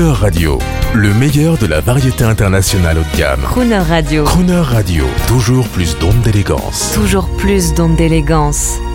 Crooner Radio, le meilleur de la variété internationale haut de gamme. Crooner Radio. Crooner Radio, toujours plus d'ondes d'élégance. Toujours plus d'ondes d'élégance.